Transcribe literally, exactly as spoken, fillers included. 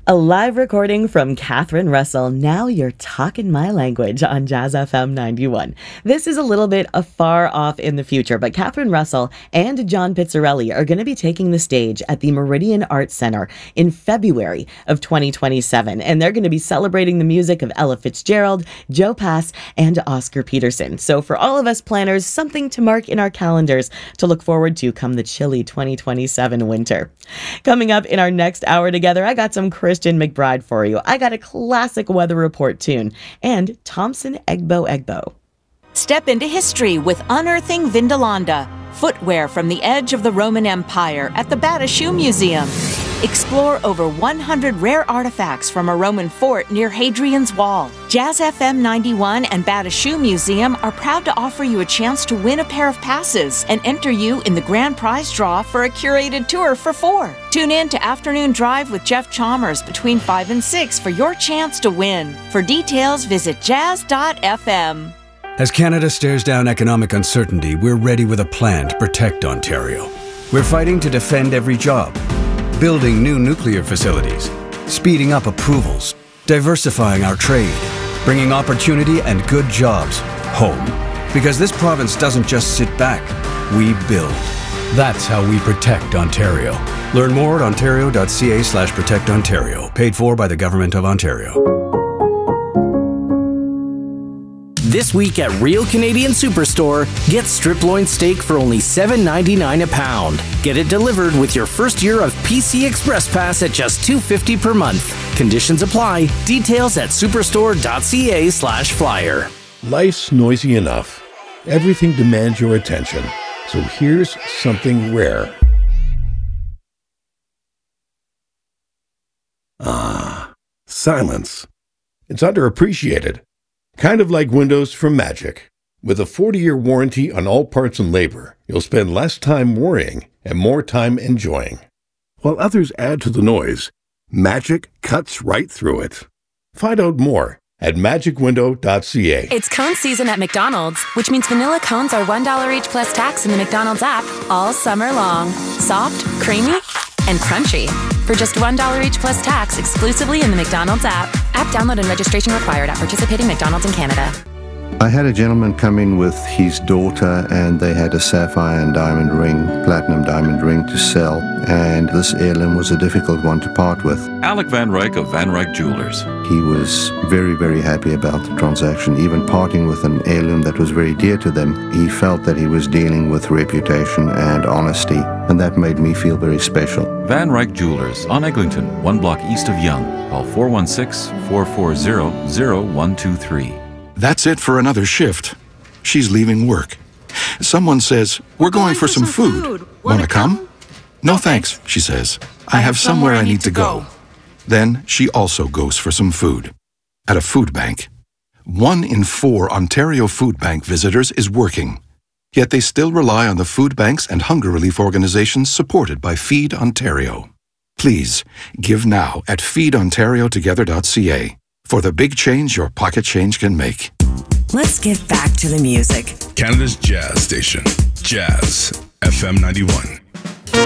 A live recording from Catherine Russell, Now You're Talking My Language on Jazz F M ninety-one. This is a little bit uh, far off in the future, but Catherine Russell and John Pizzarelli are going to be taking the stage at the Meridian Arts Center in February of twenty twenty-seven, and they're going to be celebrating the music of Ella Fitzgerald, Joe Pass, and Oscar Peterson. So for all of us planners, something to mark in our calendars to look forward to come the chilly twenty twenty-seven winter. Coming up in our next hour together, I got some Christian McBride for you. I got a classic weather report tune and Thompson Egbo Egbo. Step into history with Unearthing Vindolanda, footwear from the edge of the Roman Empire at the Bata Shoe Museum. Explore over one hundred rare artifacts from a Roman fort near Hadrian's Wall. Jazz F M ninety-one and Bata Shoe Museum are proud to offer you a chance to win a pair of passes and enter you in the grand prize draw for a curated tour for four. Tune in to Afternoon Drive with Jeff Chalmers between five and six for your chance to win. For details, visit jazz dot f m. As Canada stares down economic uncertainty, we're ready with a plan to protect Ontario. We're fighting to defend every job, building new nuclear facilities, speeding up approvals, diversifying our trade, bringing opportunity and good jobs home. Because this province doesn't just sit back, we build. That's how we protect Ontario. Learn more at ontario dot c a slash protect ontario, paid for by the Government of Ontario. This week at Real Canadian Superstore, get strip loin steak for only seven ninety-nine a pound. Get it delivered with your first year of P C Express Pass at just two fifty per month. Conditions apply. Details at superstore dot c a slash flyer. Life's noisy enough. Everything demands your attention. So here's something rare. Ah, silence. It's underappreciated. Kind of like windows from Magic. With a forty-year warranty on all parts and labor, you'll spend less time worrying and more time enjoying. While others add to the noise, Magic cuts right through it. Find out more at magic window dot c a. It's cone season at McDonald's, which means vanilla cones are one dollar each plus tax in the McDonald's app all summer long. Soft, creamy, and crunchy. For just one dollar each plus tax exclusively in the McDonald's app. App download and registration required at participating McDonald's in Canada. I had a gentleman come in with his daughter and they had a sapphire and diamond ring, platinum diamond ring to sell, and this heirloom was a difficult one to part with. Alec Van Ryk of Van Ryk Jewelers. He was very, very happy about the transaction, even parting with an heirloom that was very dear to them. He felt that he was dealing with reputation and honesty, and that made me feel very special. Van Ryk Jewelers on Eglinton, one block east of Yonge. Call four one six, four four zero, zero one two three. That's it for another shift. She's leaving work. Someone says, we're going, going for, for some, some food. food. Want to come? come? No thanks, she says. I, I have somewhere, somewhere I need to go. go. Then she also goes for some food. At a food bank. One in four Ontario Food Bank visitors is working. Yet they still rely on the food banks and hunger relief organizations supported by Feed Ontario. Please, give now at feed ontario together dot c a. For the big change your pocket change can make. Let's give back to the music. Canada's Jazz Station. Jazz F M ninety-one.